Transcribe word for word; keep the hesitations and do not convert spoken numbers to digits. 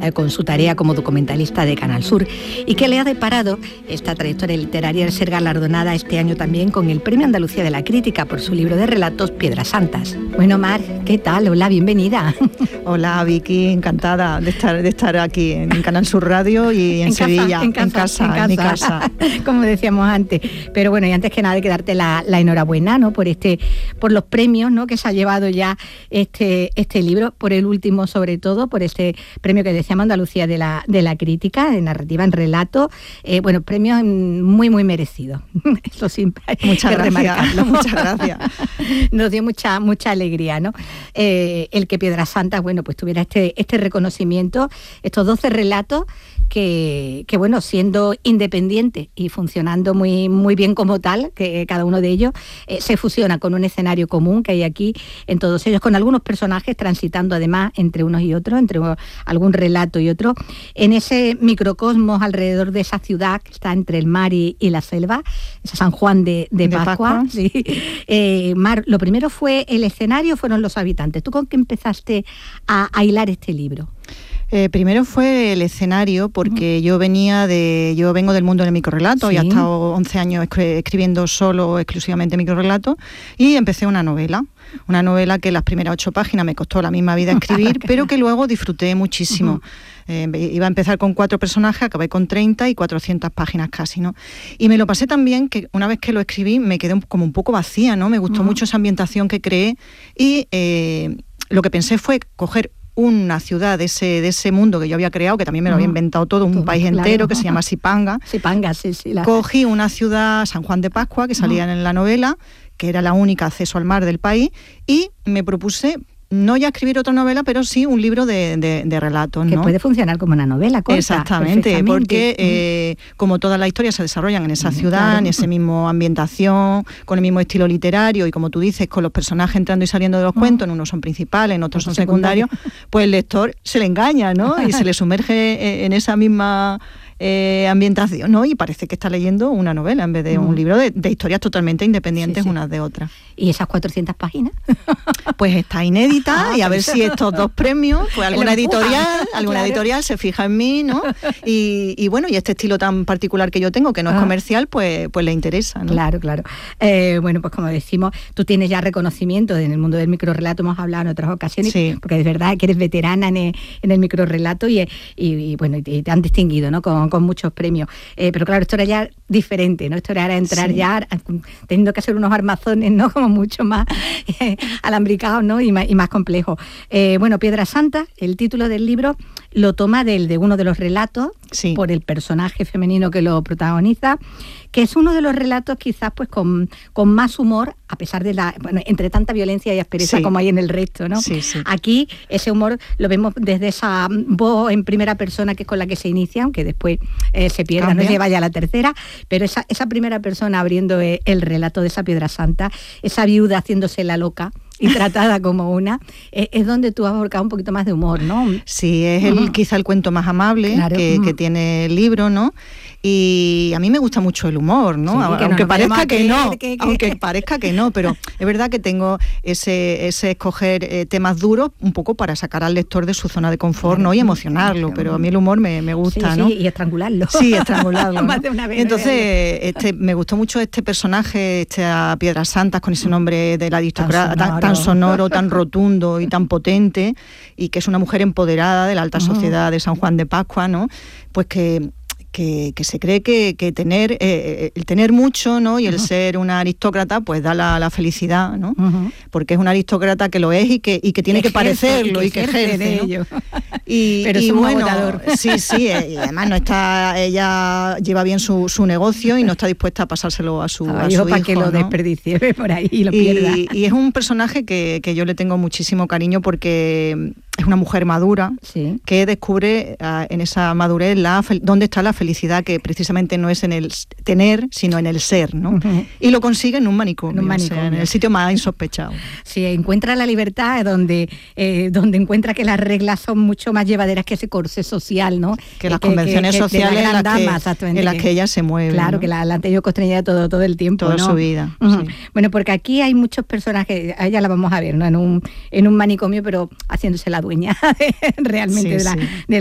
eh, con su tarea como documentalista de Canal Sur y que le ha deparado esta trayectoria literaria de ser galardonada este año también con el Premio Andalucía de la Crítica por su libro de relatos Piedras Santas. Bueno, Mar, ¿qué tal? Hola, bienvenida. Hola, Vicky, encantada de estar, de estar aquí en Canal Sur Radio y en, en Sevilla, casa, en, casa, en casa, en casa, en mi casa. Como decíamos antes. Pero bueno, y antes que nada hay que darte la, la enhorabuena, ¿no? Por este, por los premios, ¿no? Que se ha llevado ya este, este libro, por el último sobre todo, por este premio que decíamos Andalucía de la, de la Crítica, de narrativa en relato. Eh, bueno, premios muy, muy merecidos. Eso siempre hay muchas que gracias, remarcarlo. Muchas gracias. Nos dio mucha, mucha alegría, ¿no? Eh, el que Piedras Santas, bueno, pues tuviera este, este reconocimiento, estos doce relatos que, que, bueno, siendo independientes y funcionando muy, muy bien como tal, que cada uno de ellos eh, se fusiona con un escenario común que hay aquí en todos ellos, con algunos personajes transitando además entre unos y otros, entre algún relato y otro, en ese microcosmos alrededor de esa ciudad que está entre el mar y, y la selva, esa San Juan de, de, de Pascua. Pascua. Sí. Eh, Mar, lo primero fue el escenario, fueron los habitantes. ¿Tú con qué empezaste a, a hilar este libro? Eh, primero fue el escenario, porque uh-huh. yo venía de, yo vengo del mundo del microrrelato, ¿sí? Y he estado once años escri- escribiendo solo, exclusivamente microrrelatos, y empecé una novela, una novela que las primeras ocho páginas me costó la misma vida escribir, pero que luego disfruté muchísimo. Uh-huh. Eh, iba a empezar con cuatro personajes, acabé con treinta y cuatrocientas páginas casi, ¿no? Y me lo pasé tan bien que una vez que lo escribí me quedé como un poco vacía, ¿no? Me gustó uh-huh. mucho esa ambientación que creé y eh, lo que pensé fue coger una ciudad de ese, de ese mundo que yo había creado, que también me lo había inventado todo, un todo, país claro. entero que se llama Sipanga. Sipanga, sí, sí. La... Cogí una ciudad, San Juan de Pascua, que salía uh-huh. en la novela, que era la única acceso al mar del país, y me propuse no ya escribir otra novela, pero sí un libro de, de, de relatos, ¿no? Que puede funcionar como una novela corta. Exactamente, porque eh, como todas las historias se desarrollan en esa ciudad, claro. en esa misma ambientación, con el mismo estilo literario y como tú dices, con los personajes entrando y saliendo de los cuentos, en unos son principales, en otros son secundarios, pues el lector se le engaña, ¿no? Y se le sumerge en esa misma eh, ambientación, ¿no? Y parece que está leyendo una novela en vez de mm. un libro de, de historias totalmente independientes sí, sí. unas de otras. ¿Y esas cuatrocientas páginas? Pues está inédita ah, y a ver si estos dos premios, pues alguna editorial, alguna claro. editorial se fija en mí, ¿no? Y, y bueno, y este estilo tan particular que yo tengo, que no es ah. comercial, pues, pues le interesa, ¿no? Claro, claro. Eh, bueno, pues como decimos, tú tienes ya reconocimiento en el mundo del microrrelato, hemos hablado en otras ocasiones, sí. porque es verdad que eres veterana en el, en el microrrelato y, y, y bueno, y te han distinguido, ¿no? Con, con muchos premios. Eh, pero claro, esto era ya diferente, ¿no? Esto era entrar sí. ya teniendo que hacer unos armazones, ¿no? Como mucho más eh, alambricados, ¿no? Y más, y más complejos. Eh, bueno, Piedras Santas, el título del libro, lo toma del, de uno de los relatos, sí. por el personaje femenino que lo protagoniza, que es uno de los relatos quizás pues con, con más humor, a pesar de la, bueno, entre tanta violencia y aspereza sí. como hay en el resto, ¿no? Sí, sí. Aquí ese humor lo vemos desde esa voz en primera persona que es con la que se inicia, aunque después eh, se pierda, Cambia. no lleva ya a la tercera, pero esa, esa primera persona abriendo eh, el relato de esa Piedra Santa, esa viuda haciéndose la loca y tratada como una, eh, es donde tú has volcado un poquito más de humor, ¿no? Sí, es el, uh-huh. quizá el cuento más amable claro. que, uh-huh. que tiene el libro, ¿no? Y a mí me gusta mucho el humor, ¿no? Sí, aunque no parezca que no, que, que... aunque parezca que no, pero es verdad que tengo ese, ese escoger eh, temas duros un poco para sacar al lector de su zona de confort, ¿no? Y emocionarlo, claro. pero a mí el humor me, me gusta, sí, ¿no? Sí, y estrangularlo. Sí, estrangularlo, ¿no? Más de una vez. Entonces, este, me gustó mucho este personaje, esta Piedras Santas, con ese nombre de la aristócrata, tan, tan sonoro, tan rotundo y tan potente, y que es una mujer empoderada de la alta sociedad de San Juan de Pascua, ¿no? Pues que Que, que se cree que, que tener eh, el tener mucho, ¿no? Y el uh-huh. ser una aristócrata pues da la, la felicidad, ¿no? Uh-huh. Porque es una aristócrata que lo es y que, y que tiene que, que parecerlo y que, y que ejerce, de ¿no? ello. Y, pero y es un bueno, agotador. sí, sí, y además no está, ella lleva bien su, su negocio y no está dispuesta a pasárselo a su, a, a su hijo, para que lo ¿no? desperdicie por ahí y lo y, pierda. Y es un personaje que, que yo le tengo muchísimo cariño porque es una mujer madura sí. que descubre uh, en esa madurez la fel- dónde está la felicidad, que precisamente no es en el tener, sino en el ser, ¿no? Uh-huh. Y lo consigue en un manicomio, en, un manicomio. O sea, en el sitio más insospechado. Sí, encuentra la libertad donde, eh, donde encuentra que las reglas son mucho más llevaderas que ese corsé social, ¿no? Que las que, convenciones que, que, sociales en las, dama, que, en las que ella se mueve. Claro, ¿no? que la, la han tenido constreñida todo, todo el tiempo, Toda ¿no? su vida. Uh-huh. Sí. Bueno, porque aquí hay muchos personajes, a ella la vamos a ver, ¿no? En un, en un manicomio, pero haciéndose la dueña realmente sí, de, la, sí. de